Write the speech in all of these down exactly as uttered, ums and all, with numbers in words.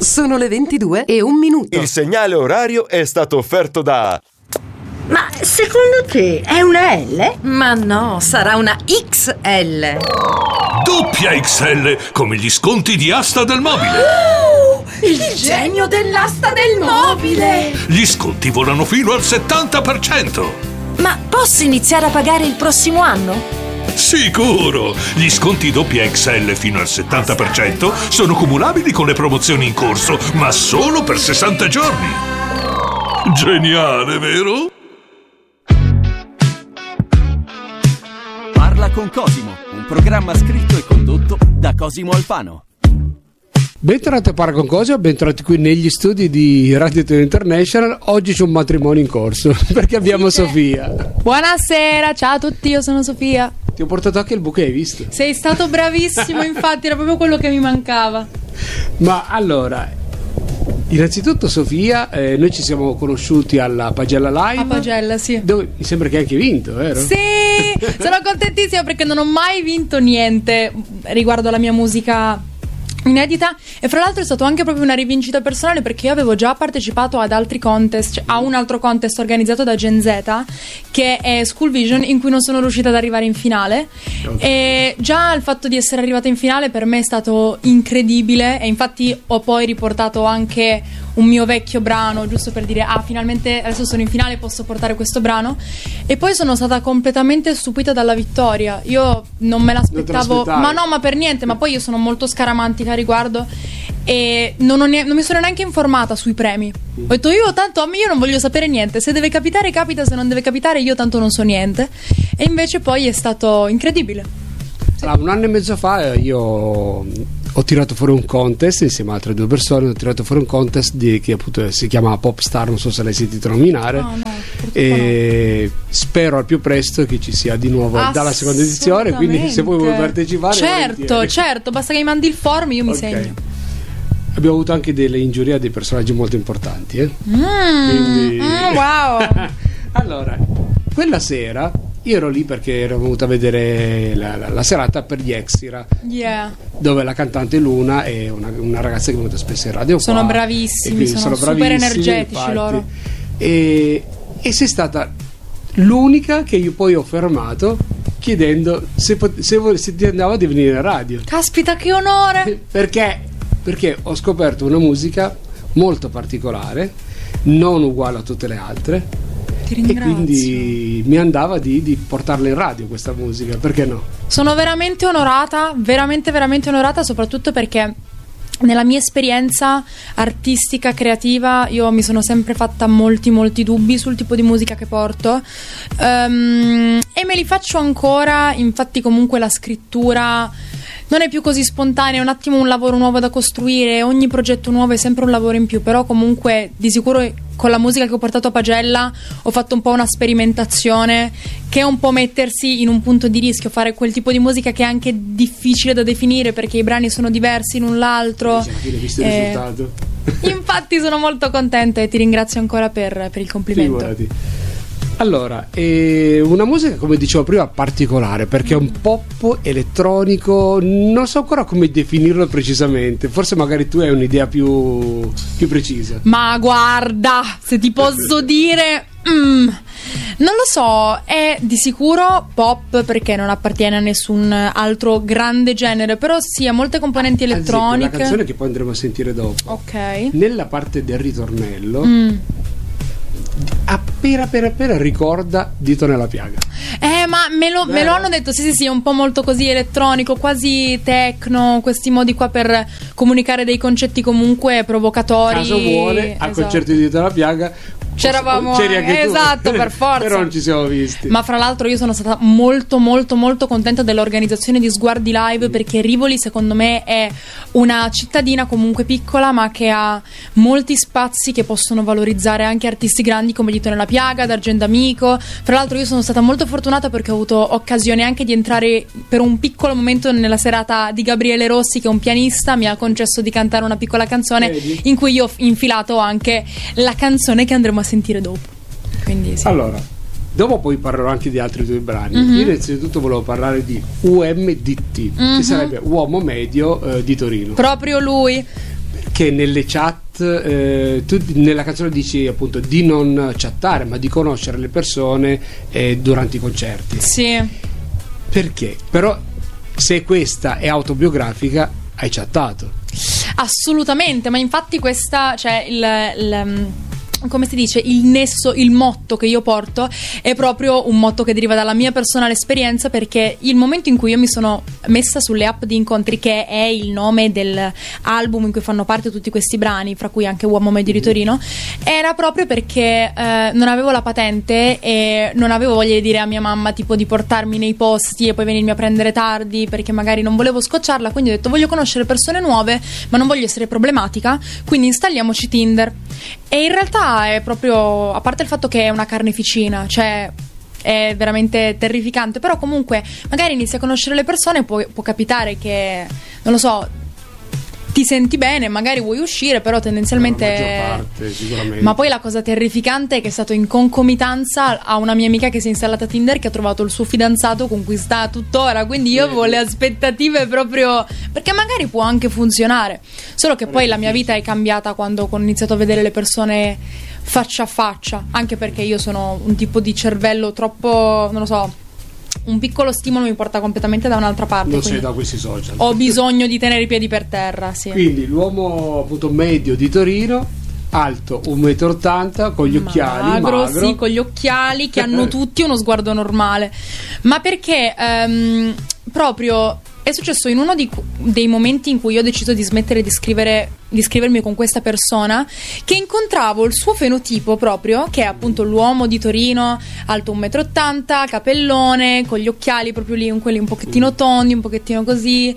Sono le ventidue e un minuto. Il segnale orario è stato offerto da... Ma secondo te è una L? Ma no, sarà una X L. Doppia X L, come gli sconti di Asta del Mobile. Oh, il, il genio dell'asta del mobile! Gli sconti volano fino al settanta per cento. Ma posso iniziare a pagare il prossimo anno? Sicuro! Gli sconti doppia X L fino al settanta per cento sono cumulabili con le promozioni in corso, ma solo per sessanta giorni. Geniale, vero? Parla con Cosimo, un programma scritto e condotto da Cosimo Alfano. Bentornati a Parla con Cosimo, bentornati qui negli studi di Radio Italia International. Oggi c'è un matrimonio in corso perché abbiamo sì. Sofia. Buonasera, ciao a tutti, io sono Sofia. Ti ho portato anche il bouquet, hai visto? Sei stato bravissimo, infatti era proprio quello che mi mancava. Ma allora, innanzitutto Sofia, eh, noi ci siamo conosciuti alla Pagella Live. A Pagella, sì. Dove mi sembra che hai anche vinto, vero? Sì, sono contentissima perché non ho mai vinto niente riguardo alla mia musica inedita, e fra l'altro è stato anche proprio una rivincita personale perché io avevo già partecipato ad altri contest, cioè a un altro contest organizzato da Gen Z che è School Vision, in cui non sono riuscita ad arrivare in finale. Okay. E già il fatto di essere arrivata in finale per me è stato incredibile, e infatti ho poi riportato anche un mio vecchio brano giusto per dire ah finalmente adesso sono in finale, posso portare questo brano. E poi sono stata completamente stupita dalla vittoria, io non me l'aspettavo, ma no, ma per niente. Ma poi io sono molto scaramantica a riguardo e non, ho ne- non mi sono neanche informata sui premi. Ho detto io tanto io non voglio sapere niente, se deve capitare capita, se non deve capitare io tanto non so niente. E invece poi è stato incredibile. Sì. Allora, un anno e mezzo fa io ho tirato fuori un contest insieme a altre due persone, ho tirato fuori un contest di, che appunto si chiama Popstar, non so se l'hai sentito nominare. No, no, e no. Spero al più presto che ci sia di nuovo dalla seconda edizione, quindi se voi vuoi partecipare, certo, volentieri. certo, basta che mi mandi il form, io mi okay. segno. Abbiamo avuto anche delle ingiurie a dei personaggi molto importanti, eh? mm, quindi... mm, wow. Allora, quella sera io ero lì perché ero venuta a vedere la, la, la serata per gli Exira, yeah. dove la cantante Luna è una, una ragazza che è venuta spesso in radio. Sono qua, bravissimi, sono, sono super bravissimi, energetici infatti. loro. E, e sei stata l'unica che io poi ho fermato chiedendo se, se, se ti andava di venire in radio. Caspita, che onore! Perché? Perché ho scoperto una musica molto particolare, non uguale a tutte le altre. E quindi mi andava di, di portarla in radio questa musica, perché no? Sono veramente onorata, veramente veramente onorata, soprattutto perché nella mia esperienza artistica, creativa, io mi sono sempre fatta molti molti dubbi sul tipo di musica che porto, um, e me li faccio ancora. Infatti comunque la scrittura non è più così spontanea, è un attimo un lavoro nuovo da costruire, ogni progetto nuovo è sempre un lavoro in più, però comunque di sicuro con la musica che ho portato a Pagella ho fatto un po' una sperimentazione che è un po' mettersi in un punto di rischio, fare quel tipo di musica che è anche difficile da definire perché i brani sono diversi l'un l'altro. Sì, visto il eh, risultato. Infatti sono molto contenta e ti ringrazio ancora per, per il complimento. Figurati. Allora, è una musica, come dicevo prima, particolare perché è un pop elettronico, non so ancora come definirlo precisamente, forse magari tu hai un'idea più, più precisa. Ma guarda, se ti posso dire, mm, non lo so, è di sicuro pop perché non appartiene a nessun altro grande genere, però sì, ha molte componenti elettroniche. La canzone che poi andremo a sentire dopo, ok, nella parte del ritornello, mm. appena appena appena ricorda Dito nella piaga. Eh ma me lo, me lo hanno detto, sì sì sì, è un po' molto così elettronico, quasi techno, questi modi qua per comunicare dei concetti comunque provocatori. Caso vuole, al esatto. concerto di Dito nella piaga c'eravamo, c'eri anche esatto, tu. per forza. Però non ci siamo visti. Ma fra l'altro io sono stata molto molto molto contenta dell'organizzazione di Sguardi Live, mm. perché Rivoli secondo me è una cittadina comunque piccola ma che ha molti spazi che possono valorizzare anche artisti grandi come Dito nella piaga, D'Argento Amico. Fra l'altro io sono stata molto fortunata perché ho avuto occasione anche di entrare per un piccolo momento nella serata di Gabriele Rossi, che è un pianista, mi ha concesso di cantare una piccola canzone. Vedi? In cui io ho infilato anche la canzone che andremo a sentire dopo. Quindi sì. Allora, dopo poi parlerò anche di altri due brani. Mm-hmm. Io innanzitutto volevo parlare di U M D T, mm-hmm. che sarebbe Uomo Medio eh, di Torino. Proprio lui. che nelle chat, eh, tu nella canzone dici appunto di non chattare, ma di conoscere le persone eh, durante i concerti. Sì. Perché? Però se questa è autobiografica, hai chattato. Assolutamente, ma infatti questa, cioè il, il come si dice, il nesso, il motto che io porto è proprio un motto che deriva dalla mia personale esperienza, perché il momento in cui io mi sono messa sulle app di incontri, che è il nome dell'album in cui fanno parte tutti questi brani, fra cui anche Uomo Medio di Torino, era proprio perché eh, non avevo la patente e non avevo voglia di dire a mia mamma tipo di portarmi nei posti e poi venirmi a prendere tardi, perché magari non volevo scocciarla. Quindi ho detto: voglio conoscere persone nuove ma non voglio essere problematica, quindi installiamoci Tinder. E in realtà è proprio, a parte il fatto che è una carneficina, cioè è veramente terrificante, però comunque magari inizi a conoscere le persone, può, può capitare che, non lo so, ti senti bene, magari vuoi uscire, però tendenzialmente la maggior parte, sicuramente. Ma poi la cosa terrificante è che è stato in concomitanza a una mia amica che si è installata Tinder, che ha trovato il suo fidanzato con cui sta tuttora, quindi io avevo le aspettative proprio, perché magari può anche funzionare, solo che poi la mia vita è cambiata quando ho iniziato a vedere le persone faccia a faccia, anche perché io sono un tipo di cervello troppo, non lo so, un piccolo stimolo mi porta completamente da un'altra parte. Non sei da questi social. Ho bisogno di tenere i piedi per terra, sì. Quindi l'uomo appunto medio di Torino, alto uno e ottanta m, con gli occhiali, magro, magro. sì, con gli occhiali che hanno tutti uno sguardo normale. Ma perché ehm, proprio è successo in uno di, dei momenti in cui io ho deciso di smettere di scrivere, di scrivermi con questa persona, che incontravo il suo fenotipo proprio, che è appunto l'uomo di Torino, alto uno e ottanta m, capellone, con gli occhiali proprio lì, quelli un pochettino tondi, un pochettino così,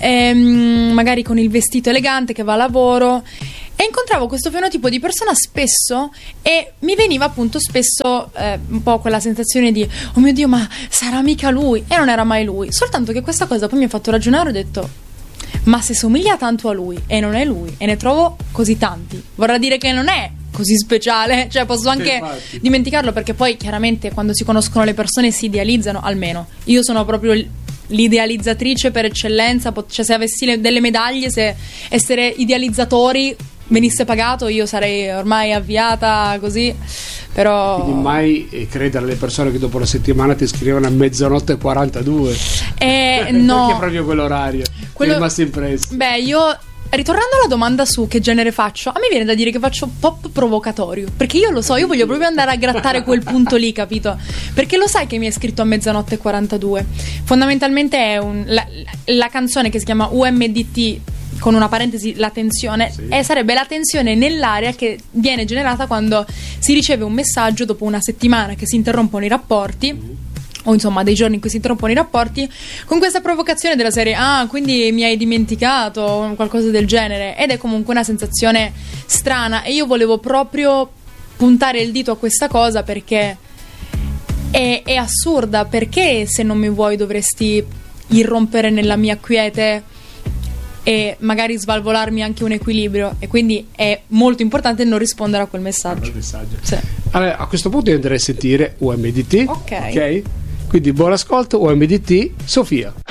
ehm, magari con il vestito elegante che va a lavoro. E incontravo questo fenotipo di persona spesso e mi veniva appunto spesso eh, un po' quella sensazione di oh mio Dio, ma sarà mica lui? E non era mai lui. Soltanto che questa cosa poi mi ha fatto ragionare e ho detto: ma se somiglia tanto a lui e non è lui, e ne trovo così tanti, vorrà dire che non è così speciale, cioè posso anche Infatti. dimenticarlo, perché poi chiaramente quando si conoscono le persone si idealizzano, almeno io sono proprio l'idealizzatrice per eccellenza, cioè se avessi le, delle medaglie, se essere idealizzatori venisse pagato, io sarei ormai avviata così, però quindi mai eh, credere alle persone che dopo la settimana ti scrivono a mezzanotte e quarantadue. eh, no, Perché proprio quell'orario Quello... è rimasto impresso. Beh, io, ritornando alla domanda su che genere faccio, a me viene da dire che faccio pop provocatorio, perché io lo so, io voglio proprio andare a grattare quel punto lì, capito? Perché lo sai che mi è scritto a mezzanotte e quarantadue. Fondamentalmente è un, la, la canzone che si chiama U M D T, con una parentesi la tensione, sì. E sarebbe la tensione nell'aria che viene generata quando si riceve un messaggio dopo una settimana che si interrompono i rapporti, mm. o insomma dei giorni in cui si interrompono i rapporti, con questa provocazione della serie ah, quindi mi hai dimenticato, o qualcosa del genere, ed è comunque una sensazione strana, e io volevo proprio puntare il dito a questa cosa perché è, è assurda. Perché se non mi vuoi dovresti irrompere nella mia quiete e magari svalvolarmi anche un equilibrio? E quindi è molto importante non rispondere a quel messaggio, messaggio. Sì. Allora, a questo punto io andrei a sentire U M D T. Ok. Ok? Quindi buon ascolto, U M D T, Sofia.